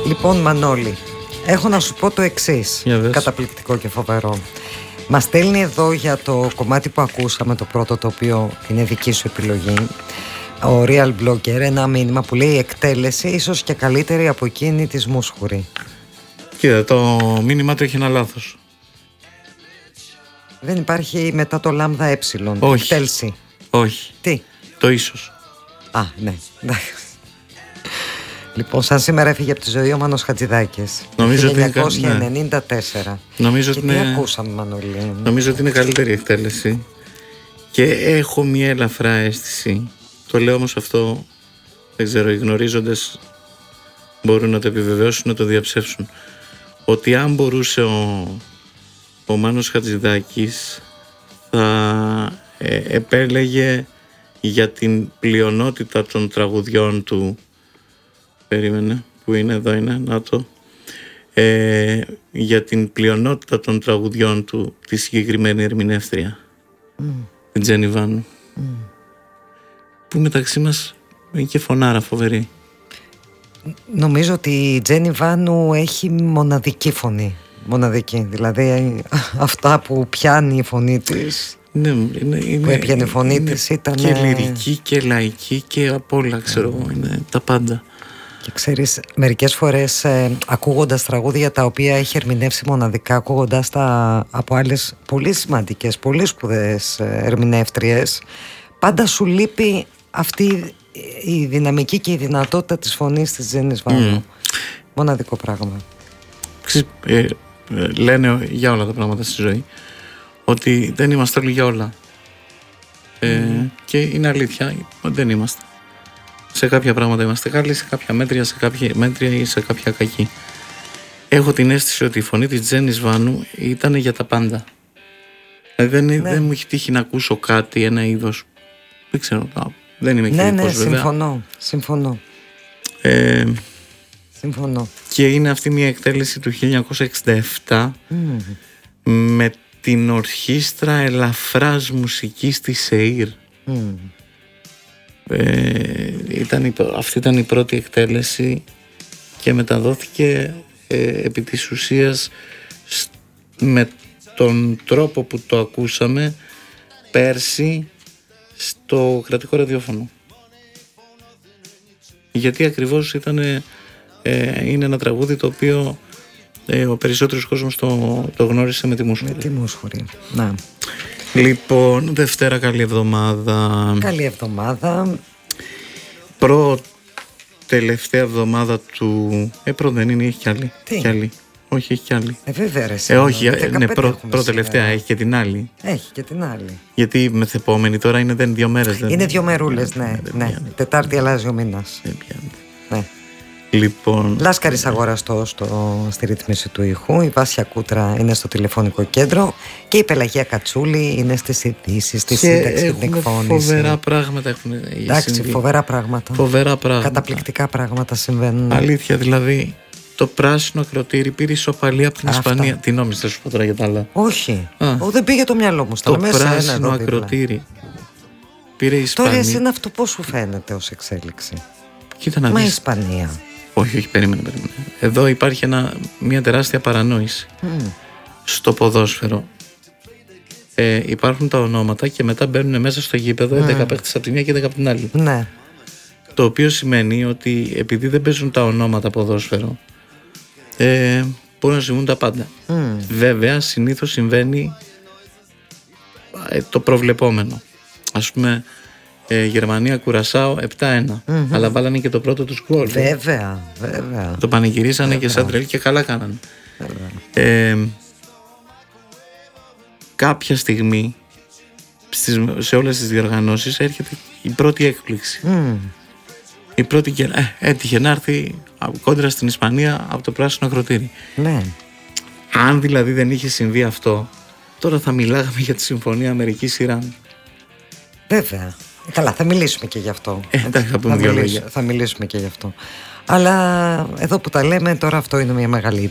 Λοιπόν, Μανώλη, έχω να σου πω το εξής, καταπληκτικό και φοβερό. Μας στέλνει εδώ για το κομμάτι που ακούσαμε, το πρώτο, το οποίο είναι δική σου επιλογή, ο Real Blogger, ένα μήνυμα που λέει: εκτέλεση ίσως και καλύτερη από εκείνη της Μούσχουρη. Κοίτα, το μήνυμα του έχει ένα λάθος. Δεν υπάρχει μετά το λάμδα ε. Όχι. Εκτέλεση. Όχι. Τι? Το ίσως. Α, ναι. Λοιπόν, σαν σήμερα έφυγε από τη ζωή ο Μάνος Χατζηδάκης. Νομίζω 1994. Ναι. Νομίζω και ότι τι είναι... ακούσαμε, Μανώλη? Νομίζω ότι είναι καλύτερη εκτέλεση. Και έχω μια ελαφρά αίσθηση. Το λέω όμως αυτό, δεν ξέρω, οι γνωρίζοντες μπορούν να το επιβεβαιώσουν, να το διαψεύσουν. Ότι αν μπορούσε ο Μάνος Χατζηδάκης θα επέλεγε για την πλειονότητα των τραγουδιών του. Περίμενε, που είναι, εδώ είναι, να το. Για την πλειονότητα των τραγουδιών του τη συγκεκριμένη ερμηνεύτρια, την Τζένι Βάνου, που μεταξύ μας είναι και φωνάρα φοβερή. Νομίζω ότι η Τζένι Βάνου έχει μοναδική φωνή. Μοναδική, δηλαδή αυτά που πιάνει η φωνή της. Ναι, που έπιανε η φωνή της ήταν και λυρική και λαϊκή και απ' όλα, ξέρω εγώ, είναι τα πάντα. Και ξέρεις, μερικές φορές ακούγοντας τραγούδια τα οποία έχει ερμηνεύσει μοναδικά, ακούγοντας τα από άλλες πολύ σημαντικές, πολύ σπουδαίες ερμηνεύτριες, πάντα σου λείπει αυτή η δυναμική και η δυνατότητα της φωνής της Τζένις Βάνου. Μοναδικό πράγμα. Λένε για όλα τα πράγματα στη ζωή ότι δεν είμαστε όλοι για όλα. Και είναι αλήθεια, δεν είμαστε. Σε κάποια πράγματα είμαστε καλοί, σε κάποια μέτρια, σε κάποια μέτρια ή σε κάποια κακή. Έχω την αίσθηση ότι η φωνή της Τζένις Βάνου ήταν για τα πάντα. Δεν μου έχει τύχει να ακούσω κάτι, ένα είδος. Δεν ξέρω, δεν είμαι κριτικός βέβαια. Συμφωνώ. Συμφωνώ. Και είναι αυτή μια εκτέλεση του 1967 με την ορχήστρα ελαφράς μουσικής της ΣΕΙΡ. Αυτή ήταν η πρώτη εκτέλεση και μεταδόθηκε επί της ουσίας με τον τρόπο που το ακούσαμε πέρσι στο κρατικό ραδιόφωνο, γιατί ακριβώς είναι ένα τραγούδι το οποίο ο περισσότερος κόσμος το γνώρισε με τη Μούσχουρη. Με τη Μούσχουρη, να. Λοιπόν, Δευτέρα, καλή εβδομάδα. Καλή εβδομάδα. Τελευταία εβδομάδα του... πρώτη δεν είναι, έχει κι άλλη. Τι? Κι άλλη. Όχι, έχει κι άλλη. Βέβαια ρε. Όχι, ναι, πρώτη-τελευταία, έχει και την άλλη. Έχει και την άλλη. Γιατί μεθεπόμενη τώρα είναι 2 μέρες. Είναι 2 μερούλες, ναι. Τετάρτη αλλάζει ο μήνας. Δεν πιάνει. Ναι. Λοιπόν, Λάσκαρης αγοραστός στη ρύθμιση του ήχου. Η Βάσια Κούτρα είναι στο τηλεφωνικό κέντρο και η Πελαγία Κατσούλη είναι στις ειδήσεις, στη σύνταξη και την εκφώνηση. Φοβερά πράγματα έχουν συμβεί. Εντάξει, φοβερά πράγματα. Καταπληκτικά πράγματα συμβαίνουν. Αλήθεια, δηλαδή. Το πράσινο ακροτήρι πήρε ισοπαλία από την Ισπανία. Τι νόμιζες, θα σου πω τώρα για τα άλλα? Όχι. Δεν πήγε το μυαλό μου. Το πράσινο ακροτήρι πήρε η Ισπανία. Τώρα εσύ είναι αυτό πώς σου φαίνεται ως εξέλιξη? Κοίτα να δεις. Μα η Ισπανία. Όχι, περίμενε. Εδώ υπάρχει μια τεράστια παρανόηση. Στο ποδόσφαιρο υπάρχουν τα ονόματα και μετά μπαίνουν μέσα στο γήπεδο 11 παίκτες από τη μία και 11 από την άλλη. Ναι. Το οποίο σημαίνει ότι επειδή δεν παίζουν τα ονόματα ποδόσφαιρο, μπορούν να συμβούν τα πάντα. Βέβαια, συνήθως συμβαίνει το προβλεπόμενο. Ας πούμε, Γερμανία Κουρασάο 7-1. Αλλά βάλανε και το πρώτο τους γκολ. Βέβαια. Το πανηγυρίσανε και σαν τρελή και καλά κάνανε. Κάποια στιγμή σε όλες τις διοργανώσεις έρχεται η πρώτη έκπληξη. Η πρώτη έτυχε να έρθει κόντρα στην Ισπανία από το πράσινο ακροτήρι. Ναι. Αν δηλαδή δεν είχε συμβεί αυτό, τώρα θα μιλάγαμε για τη συμφωνία Αμερικής-Ιράν. Βέβαια. Καλά, θα μιλήσουμε και γι' αυτό. Θα μιλήσουμε και γι' αυτό. Αλλά εδώ που τα λέμε τώρα, αυτό είναι μια μεγάλη